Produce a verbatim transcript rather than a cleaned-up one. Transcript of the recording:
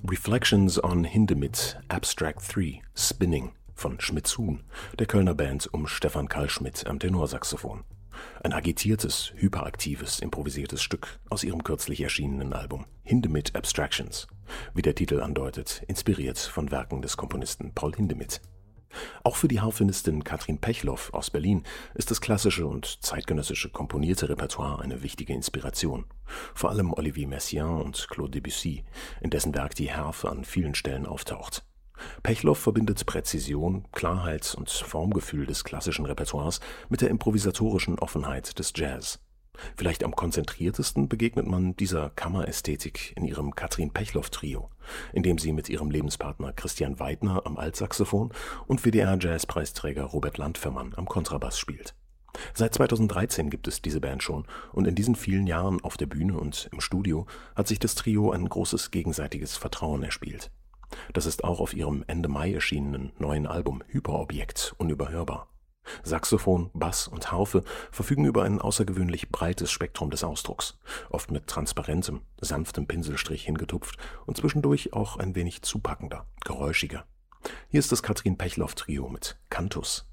Reflections on Hindemith Abstract drei Spinning von Schmitz-Huhn, der Kölner Band um Stefan Kalschmidt am Tenorsaxophon. Ein agitiertes, hyperaktives, improvisiertes Stück aus ihrem kürzlich erschienenen Album Hindemith Abstractions, wie der Titel andeutet, inspiriert von Werken des Komponisten Paul Hindemith. Auch für die Harfenistin Katrin Pechloff aus Berlin ist das klassische und zeitgenössische komponierte Repertoire eine wichtige Inspiration. Vor allem Olivier Messiaen und Claude Debussy, in dessen Werk die Harfe an vielen Stellen auftaucht. Pechloff verbindet Präzision, Klarheit und Formgefühl des klassischen Repertoires mit der improvisatorischen Offenheit des Jazz. Vielleicht am konzentriertesten begegnet man dieser Kammerästhetik in ihrem Katrin-Pechloff-Trio, in dem sie mit ihrem Lebenspartner Christian Weidner am Altsaxophon und W D R-Jazzpreisträger Robert Landfermann am Kontrabass spielt. Seit zweitausenddreizehn gibt es diese Band schon und in diesen vielen Jahren auf der Bühne und im Studio hat sich das Trio ein großes gegenseitiges Vertrauen erspielt. Das ist auch auf ihrem Ende Mai erschienenen neuen Album Hyperobjekt unüberhörbar. Saxophon, Bass und Harfe verfügen über ein außergewöhnlich breites Spektrum des Ausdrucks, oft mit transparentem, sanftem Pinselstrich hingetupft und zwischendurch auch ein wenig zupackender, geräuschiger. Hier ist das Katrin Pechloff Trio mit Cantus.